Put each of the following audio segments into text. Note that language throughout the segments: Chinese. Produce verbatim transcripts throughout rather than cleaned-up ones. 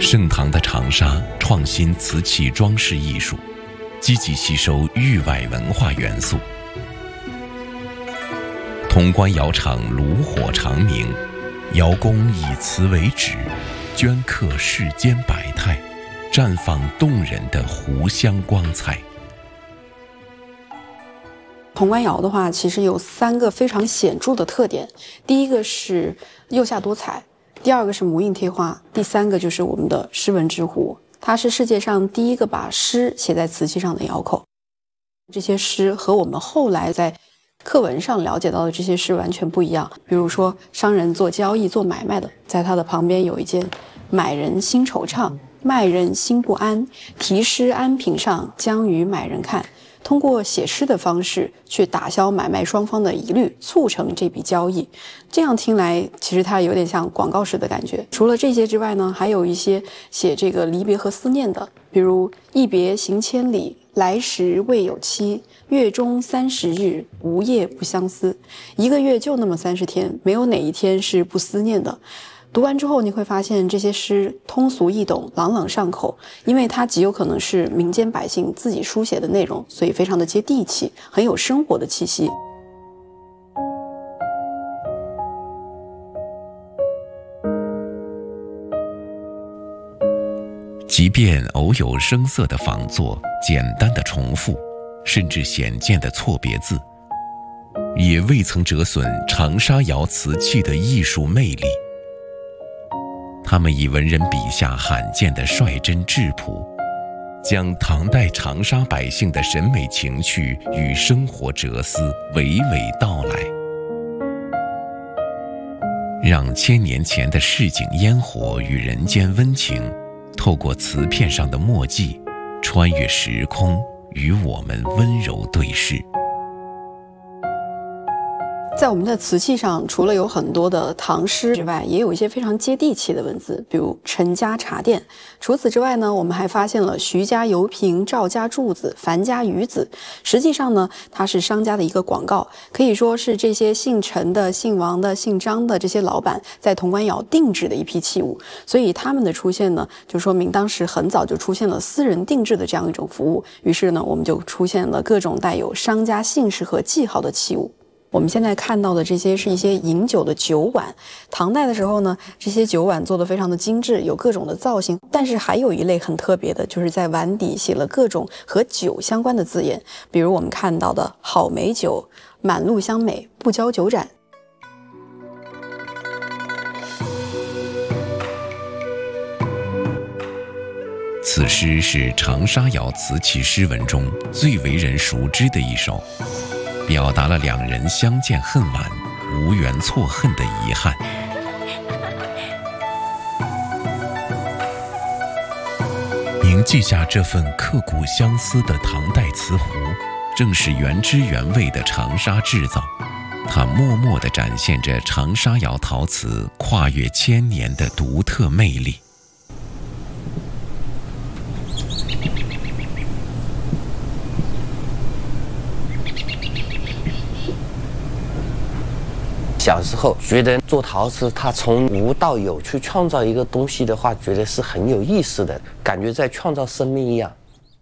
盛唐的长沙创新瓷器装饰艺术，积极吸收域外文化元素。潼关窑厂炉火长明，窑工以瓷为纸，镌刻世间百态，绽放动人的湖湘光彩。 潼关窑的话，其实有三个非常显著的特点。第一个是釉下多彩，第二个是模印贴花，第三个就是我们的诗文之壶。它是世界上第一个把诗写在瓷器上的窑口。这些诗和我们后来在课文上了解到的这些诗完全不一样。比如说，商人做交易、做买卖的，在他的旁边有一件“买人心惆怅，卖人心不安，题诗安品上，将与买人看”。通过写诗的方式去打消买卖双方的疑虑，促成这笔交易。这样听来，其实它有点像广告式的感觉。除了这些之外呢，还有一些写这个离别和思念的，比如“一别行千里，来时未有期。月中三十日，无夜不相思”。一个月就那么三十天，没有哪一天是不思念的。读完之后，你会发现这些诗通俗易懂，朗朗上口，因为它极有可能是民间百姓自己书写的内容，所以非常的接地气，很有生活的气息。 即便偶有生涩的仿作、简单的重复，甚至显见的错别字，也未曾折损长沙窑瓷器的艺术魅力。他们以文人笔下罕见的率真质朴，将唐代长沙百姓的审美情趣与生活哲思娓娓道来，让千年前的市井烟火与人间温情，透过瓷片上的墨迹，穿越时空，与我们温柔对视。 在我们的瓷器上，除了有很多的唐诗之外，也有一些非常接地气的文字，比如陈家茶店。除此之外呢，我们还发现了徐家油瓶、赵家柱子、樊家鱼子。实际上呢，它是商家的一个广告，可以说是这些姓陈的、姓王的、姓张的这些老板在潼关窑定制的一批器物。所以他们的出现呢，就说明当时很早就出现了私人定制的这样一种服务。于是呢，我们就出现了各种带有商家姓氏和记号的器物。我们现在看到的这些是一些饮酒的酒碗。唐代的时候呢，这些酒碗做得非常的精致，有各种的造型。但是还有一类很特别的，就是在碗底写了各种和酒相关的字眼，比如我们看到的“好美酒”、“满路香美”、“不交酒盏”。 此诗是长沙窑瓷器诗文中最为人熟知的一首，表达了两人相见恨晚、无缘错恨的遗憾。铭记下这份刻骨相思的唐代瓷壶，正是原汁原味的长沙制造。它默默地展现着长沙窑陶瓷跨越千年的独特魅力。 小时候觉得做陶瓷，它从无到有去创造一个东西的话，觉得是很有意思的，感觉在创造生命一样。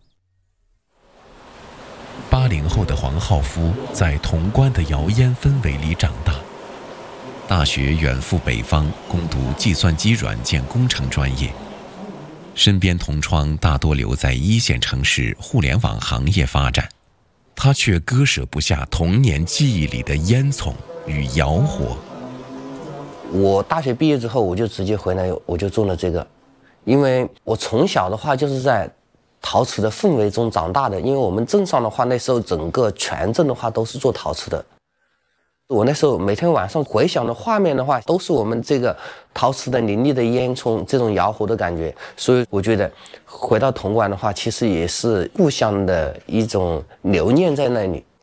八零后的黄浩夫在潼关的窑烟氛围里长大，大学远赴北方攻读计算机软件工程专业，身边同窗大多留在一线城市互联网行业发展，他却割舍不下童年记忆里的烟囱与窑火。 我大学毕业之后，我就直接回来，我就做了这个，因为我从小的话就是在陶瓷的氛围中长大的。因为我们镇上的话，那时候整个全镇的话都是做陶瓷的。我那时候每天晚上回想的画面的话，都是我们这个陶瓷的林立的烟囱，这种窑火的感觉。所以我觉得回到潼关的话，其实也是故乡的一种留念在那里。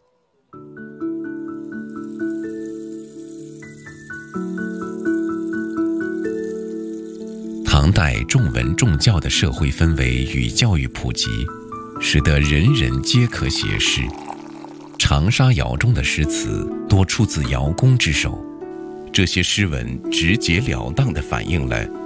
唐代重文重教的社会氛围与教育普及，使得人人皆可写诗。长沙窑中的诗词多出自窑工之手，这些诗文直截了当地反映了